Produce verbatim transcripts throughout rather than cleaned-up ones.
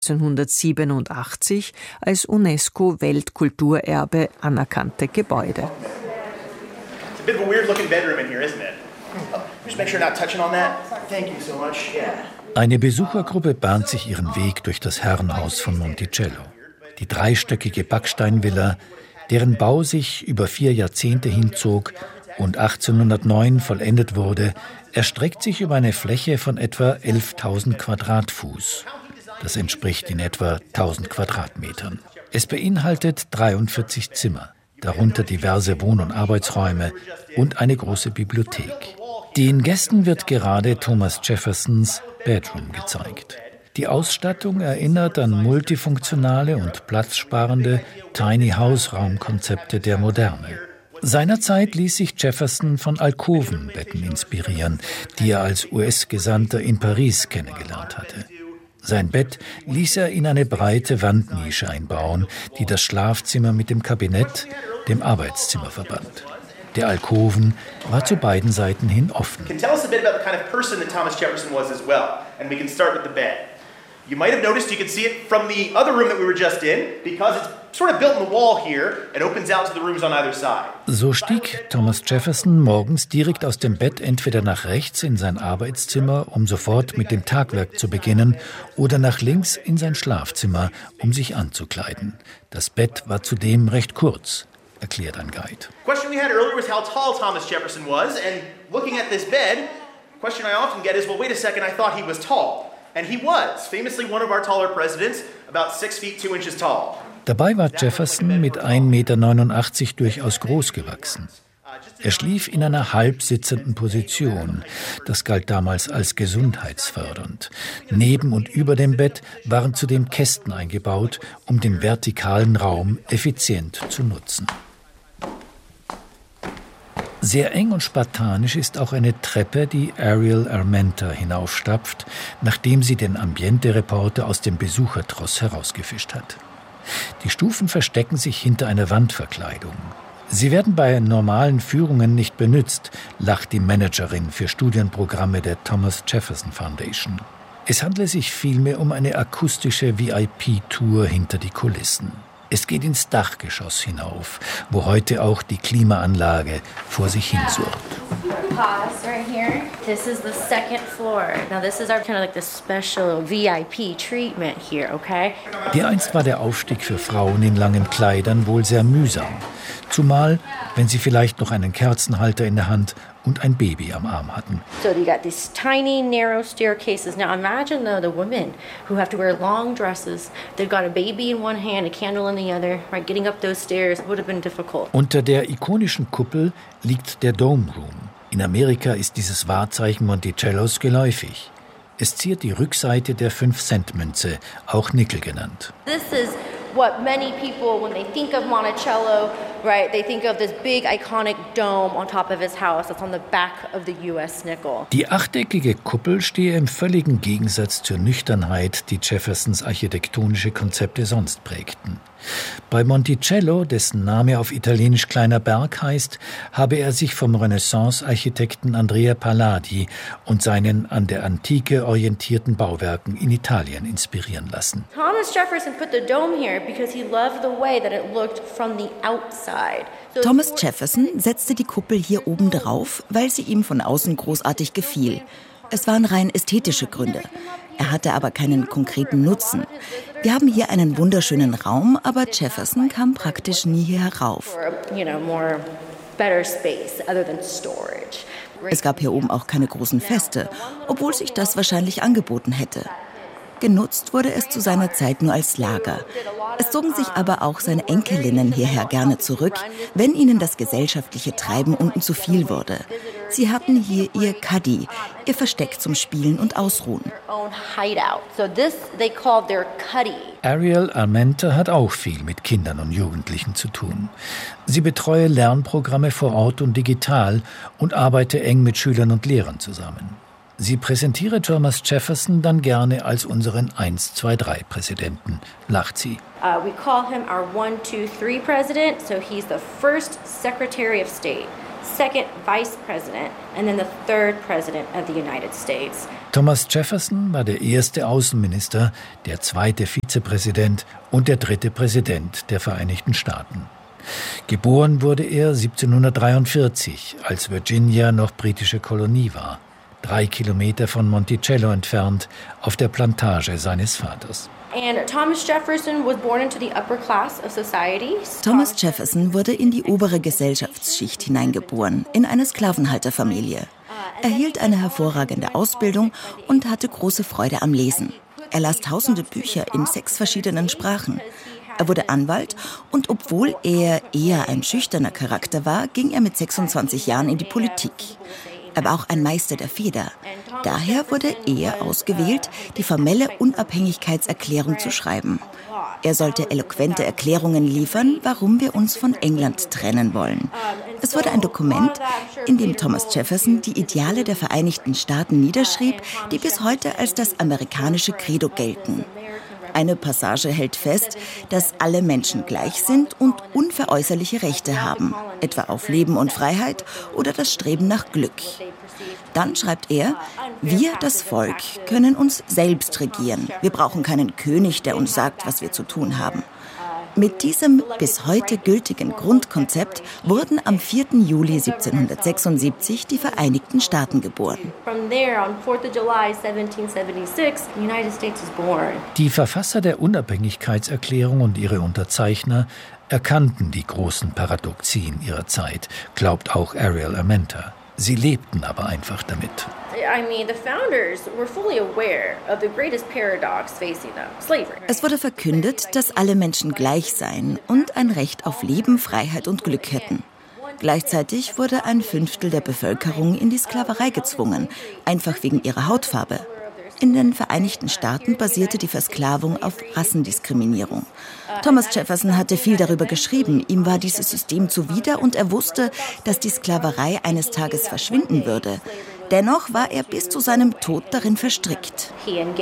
neunzehnhundertsiebenundachtzig als UNESCO-Weltkulturerbe anerkannte Gebäude. It's a bit of a weird-looking bedroom in here, isn't it? Just make sure you're not touching on that. Thank you so much. Yeah. Eine Besuchergruppe bahnt sich ihren Weg durch das Herrenhaus von Monticello. Die dreistöckige Backsteinvilla, deren Bau sich über vier Jahrzehnte hinzog und achtzehnhundertneun vollendet wurde, erstreckt sich über eine Fläche von etwa elftausend Quadratfuß. Das entspricht in etwa tausend Quadratmetern. Es beinhaltet dreiundvierzig Zimmer, darunter diverse Wohn- und Arbeitsräume und eine große Bibliothek. Den Gästen wird gerade Thomas Jeffersons Bedroom gezeigt. Die Ausstattung erinnert an multifunktionale und platzsparende Tiny-House-Raumkonzepte der Moderne. Seinerzeit ließ sich Jefferson von Alkovenbetten inspirieren, die er als U S-Gesandter in Paris kennengelernt hatte. Sein Bett ließ er in eine breite Wandnische einbauen, die das Schlafzimmer mit dem Kabinett, dem Arbeitszimmer verband. Der Alkoven war zu beiden Seiten hin offen. You might have noticed you can see it from the other room that we were just in because it's sort of built in the wall here and opens out to the rooms on either side. So stieg Thomas Jefferson morgens direkt aus dem Bett entweder nach rechts in sein Arbeitszimmer, um sofort mit dem Tagwerk zu beginnen, oder nach links in sein Schlafzimmer, um sich anzukleiden. Das Bett war zudem recht kurz, erklärt ein Guide. The question we had earlier was how tall Thomas Jefferson was, and looking at this bed, the question I often get is, well, wait a second, I thought he was tall. And he was, famously one of our taller presidents, about six feet two inches tall. Dabei war Jefferson mit ein Meter neunundachtzig durchaus groß gewachsen. Er schlief in einer halbsitzenden Position. Das galt damals als gesundheitsfördernd. Neben und über dem Bett waren zudem Kästen eingebaut, um den vertikalen Raum effizient zu nutzen. Sehr eng und spartanisch ist auch eine Treppe, die Ariel Armenta hinaufstapft, nachdem sie den Ambiente-Reporter aus dem Besuchertross herausgefischt hat. Die Stufen verstecken sich hinter einer Wandverkleidung. Sie werden bei normalen Führungen nicht benutzt, lacht die Managerin für Studienprogramme der Thomas Jefferson Foundation. Es handle sich vielmehr um eine akustische V I P-Tour hinter die Kulissen. Es geht ins Dachgeschoss hinauf, wo heute auch die Klimaanlage vor sich hin surrt. Pause right here. This is the second floor. Now this is our kind of like the special V I P treatment here, okay? Dereinst war der Aufstieg für Frauen in langen Kleidern wohl sehr mühsam. Zumal, wenn sie vielleicht noch einen Kerzenhalter in der Hand und ein Baby am Arm hatten. So you got these tiny, narrow staircases. Now imagine though the women who have to wear long dresses. They've got a baby in one hand, a candle in the other. Right, getting up those stairs would have been difficult. Unter der ikonischen Kuppel liegt der Dome Room. In Amerika ist dieses Wahrzeichen Monticellos geläufig. Es ziert die Rückseite der fünf-Cent-Münze, auch Nickel genannt. This is what many people, when they think of Monticello, right, they think of this big iconic dome on top of his house that's on the back of the U S nickel. Die achteckige Kuppel stehe im völligen Gegensatz zur Nüchternheit, die Jeffersons architektonische Konzepte sonst prägten. Bei Monticello, dessen Name auf Italienisch Kleiner Berg heißt, habe er sich vom Renaissance-Architekten Andrea Palladio und seinen an der Antike orientierten Bauwerken in Italien inspirieren lassen. Thomas Jefferson put the dome here because he loved the way that it looked from the outside. Thomas Jefferson setzte die Kuppel hier oben drauf, weil sie ihm von außen großartig gefiel. Es waren rein ästhetische Gründe. Er hatte aber keinen konkreten Nutzen. Wir haben hier einen wunderschönen Raum, aber Jefferson kam praktisch nie hier herauf. Es gab hier oben auch keine großen Feste, obwohl sich das wahrscheinlich angeboten hätte. Genutzt wurde es zu seiner Zeit nur als Lager. Es zogen sich aber auch seine Enkelinnen hierher gerne zurück, wenn ihnen das gesellschaftliche Treiben unten zu viel wurde. Sie hatten hier ihr Cuddy, ihr Versteck zum Spielen und Ausruhen. Ariel Armenta hat auch viel mit Kindern und Jugendlichen zu tun. Sie betreue Lernprogramme vor Ort und digital und arbeite eng mit Schülern und Lehrern zusammen. Sie präsentiere Thomas Jefferson dann gerne als unseren eins zwei drei Präsidenten, lacht sie. Uh, we call him our one two three president, so he's the first Secretary of State. second vice president, and then the third president of the United States. Thomas Jefferson war der erste Außenminister, der zweite Vizepräsident und der dritte Präsident der Vereinigten Staaten. Geboren wurde er siebzehnhundertdreiundvierzig, als Virginia noch britische Kolonie war, drei Kilometer von Monticello entfernt, auf der Plantage seines Vaters. And Thomas Jefferson was born into the upper class of society. Thomas Jefferson wurde in die obere Gesellschaftsschicht hineingeboren, in eine Sklavenhalterfamilie. Er erhielt eine hervorragende Ausbildung und hatte große Freude am Lesen. Er las tausende Bücher in sechs verschiedenen Sprachen. Er wurde Anwalt und obwohl er eher ein schüchterner Charakter war, ging er mit sechsundzwanzig Jahren in die Politik. Er war auch ein Meister der Feder. Daher wurde er ausgewählt, die formelle Unabhängigkeitserklärung zu schreiben. Er sollte eloquente Erklärungen liefern, warum wir uns von England trennen wollen. Es wurde ein Dokument, in dem Thomas Jefferson die Ideale der Vereinigten Staaten niederschrieb, die bis heute als das amerikanische Credo gelten. Eine Passage hält fest, dass alle Menschen gleich sind und unveräußerliche Rechte haben, etwa auf Leben und Freiheit oder das Streben nach Glück. Dann schreibt er, wir, das Volk, können uns selbst regieren. Wir brauchen keinen König, der uns sagt, was wir zu tun haben. Mit diesem bis heute gültigen Grundkonzept wurden am vierten Juli siebzehnhundertsechsundsiebzig die Vereinigten Staaten geboren. Die Verfasser der Unabhängigkeitserklärung und ihre Unterzeichner erkannten die großen Paradoxien ihrer Zeit, glaubt auch Ariel Armenta. Sie lebten aber einfach damit. Es wurde verkündet, dass alle Menschen gleich seien und ein Recht auf Leben, Freiheit und Glück hätten. Gleichzeitig wurde ein Fünftel der Bevölkerung in die Sklaverei gezwungen, einfach wegen ihrer Hautfarbe. In den Vereinigten Staaten basierte die Versklavung auf Rassendiskriminierung. Thomas Jefferson hatte viel darüber geschrieben. Ihm war dieses System zuwider und er wusste, dass die Sklaverei eines Tages verschwinden würde. Dennoch war er bis zu seinem Tod darin verstrickt.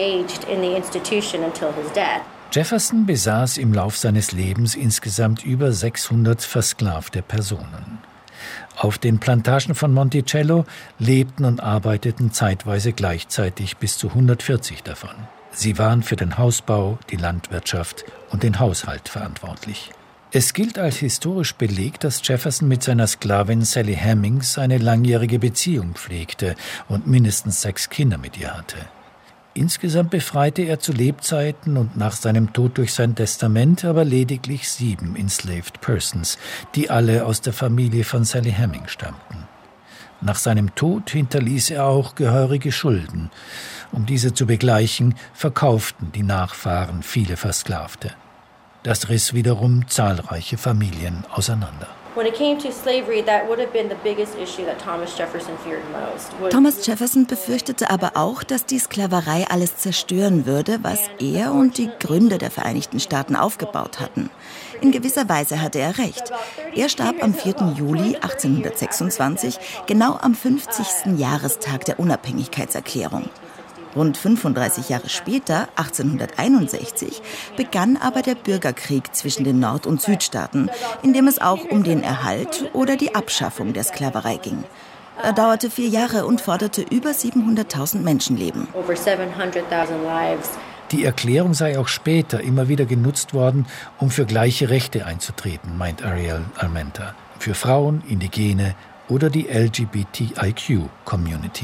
Jefferson besaß im Lauf seines Lebens insgesamt über sechshundert versklavte Personen. Auf den Plantagen von Monticello lebten und arbeiteten zeitweise gleichzeitig bis zu hundertvierzig davon. Sie waren für den Hausbau, die Landwirtschaft und den Haushalt verantwortlich. Es gilt als historisch belegt, dass Jefferson mit seiner Sklavin Sally Hemings eine langjährige Beziehung pflegte und mindestens sechs Kinder mit ihr hatte. Insgesamt befreite er zu Lebzeiten und nach seinem Tod durch sein Testament aber lediglich sieben enslaved persons, die alle aus der Familie von Sally Heming stammten. Nach seinem Tod hinterließ er auch gehörige Schulden. Um diese zu begleichen, verkauften die Nachfahren viele Versklavte. Das riss wiederum zahlreiche Familien auseinander. Thomas Jefferson befürchtete aber auch, dass die Sklaverei alles zerstören würde, was er und die Gründer der Vereinigten Staaten aufgebaut hatten. In gewisser Weise hatte er recht. Er starb am vierten Juli achtzehnhundertsechsundzwanzig, genau am fünfzigsten Jahrestag der Unabhängigkeitserklärung. Rund fünfunddreißig Jahre später, achtzehnhunderteinundsechzig, begann aber der Bürgerkrieg zwischen den Nord- und Südstaaten, in dem es auch um den Erhalt oder die Abschaffung der Sklaverei ging. Er dauerte vier Jahre und forderte über siebenhunderttausend Menschenleben. Die Erklärung sei auch später immer wieder genutzt worden, um für gleiche Rechte einzutreten, meint Ariel Armenta. Für Frauen, Indigene oder die L G B T I Q-Community.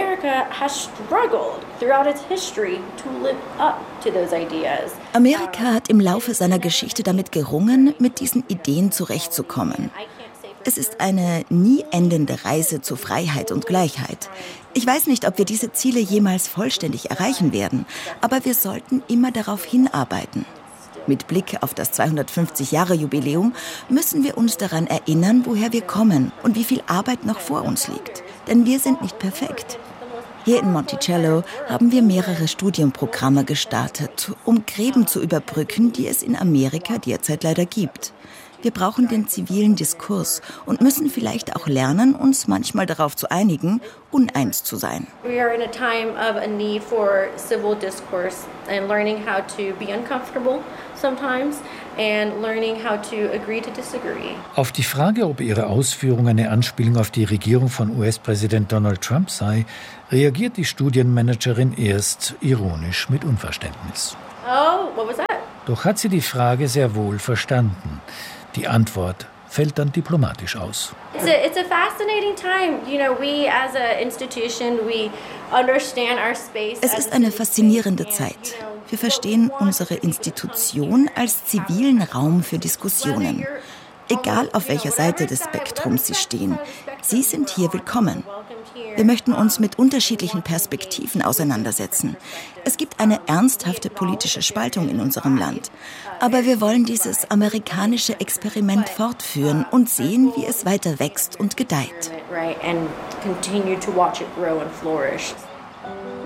Amerika hat im Laufe seiner Geschichte damit gerungen, mit diesen Ideen zurechtzukommen. Es ist eine nie endende Reise zu Freiheit und Gleichheit. Ich weiß nicht, ob wir diese Ziele jemals vollständig erreichen werden, aber wir sollten immer darauf hinarbeiten. Mit Blick auf das zweihundertfünfzig-Jahre-Jubiläum müssen wir uns daran erinnern, woher wir kommen und wie viel Arbeit noch vor uns liegt. Denn wir sind nicht perfekt. Hier in Monticello haben wir mehrere Studienprogramme gestartet, um Gräben zu überbrücken, die es in Amerika derzeit leider gibt. Wir brauchen den zivilen Diskurs und müssen vielleicht auch lernen, uns manchmal darauf zu einigen, uneins zu sein. We are in a time of a need for civil discourse and learning how to be uncomfortable sometimes and learning how to agree to disagree. Auf die Frage, ob ihre Ausführung eine Anspielung auf die Regierung von U S-Präsident Donald Trump sei, reagiert die Studienmanagerin erst ironisch mit Unverständnis. Oh, what was that? Doch hat sie die Frage sehr wohl verstanden. Die Antwort fällt dann diplomatisch aus. It's a, it's a fascinating time. You know, we as a institution, we understand our space. Es ist eine faszinierende Zeit. Wir verstehen unsere Institution als zivilen Raum für Diskussionen. Egal auf welcher Seite des Spektrums Sie stehen, Sie sind hier willkommen. Wir möchten uns mit unterschiedlichen Perspektiven auseinandersetzen. Es gibt eine ernsthafte politische Spaltung in unserem Land. Aber wir wollen dieses amerikanische Experiment fortführen und sehen, wie es weiter wächst und gedeiht. Right, and continue to watch it grow and flourish.